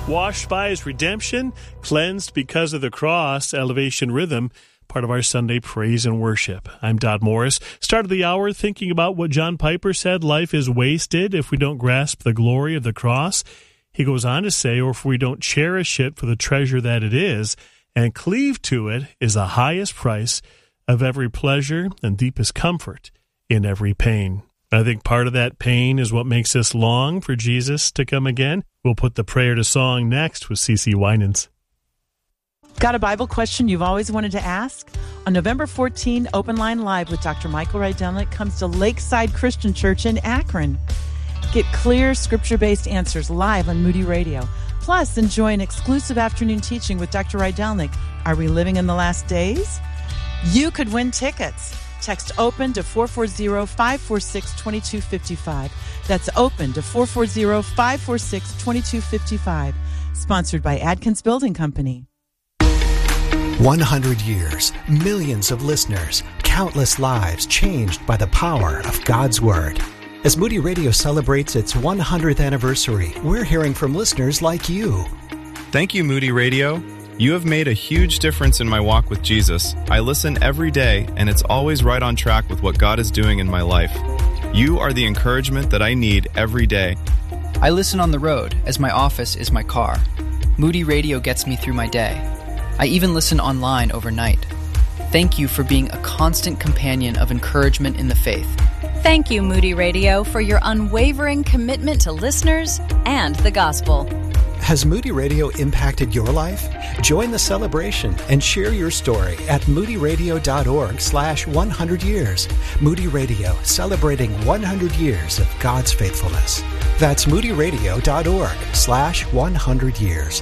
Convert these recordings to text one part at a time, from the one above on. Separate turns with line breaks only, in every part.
Washed by his redemption, cleansed because of the cross, Elevation Rhythm, part of our Sunday praise and worship. I'm Dodd Morris. Started the hour thinking about what John Piper said, life is wasted if we don't grasp the glory of the cross. He goes on to say, or if we don't cherish it for the treasure that it is, and cleave to it is the highest price of every pleasure and deepest comfort in every pain. I think part of that pain is what makes us long for Jesus to come again. We'll put the prayer to song next with CeCe Winans.
Got a Bible question you've always wanted to ask? On November 14, Open Line Live with Dr. Michael Rydelnik comes to Lakeside Christian Church in Akron. Get clear, scripture-based answers live on Moody Radio. Plus, enjoy an exclusive afternoon teaching with Dr. Rydelnik. Are we living in the last days? You could win tickets. Text OPEN to 440-546-2255. That's OPEN to 440-546-2255. Sponsored by Adkins Building Company.
100 years, millions of listeners, countless lives changed by the power of God's Word. As Moody Radio celebrates its 100th anniversary, we're hearing from listeners like you.
Thank you, Moody Radio. You have made a huge difference in my walk with Jesus. I listen every day, and it's always right on track with what God is doing in my life. You are the encouragement that I need every day.
I listen on the road, as my office is my car. Moody Radio gets me through my day. I even listen online overnight. Thank you for being a constant companion of encouragement in the faith.
Thank you, Moody Radio, for your unwavering commitment to listeners and the gospel.
Has Moody Radio impacted your life? Join the celebration and share your story at moodyradio.org/100 years. Moody Radio, celebrating 100 years of God's faithfulness. That's moodyradio.org/100 years.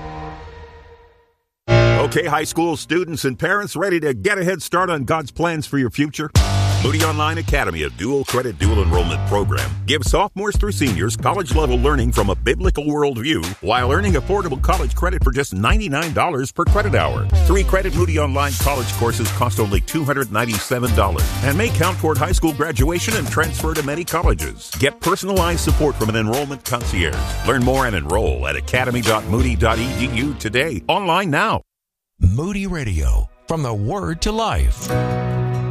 Okay, high school students and parents ready to get a head start on God's plans for your future? Moody Online Academy, a dual credit, dual enrollment program, gives sophomores through seniors college-level learning from a biblical worldview while earning affordable college credit for just $99 per credit hour. 3-credit Moody Online college courses cost only $297 and may count toward high school graduation and transfer to many colleges. Get personalized support from an enrollment concierge. Learn more and enroll at academy.moody.edu today. Online now.
Moody Radio, from the Word to Life.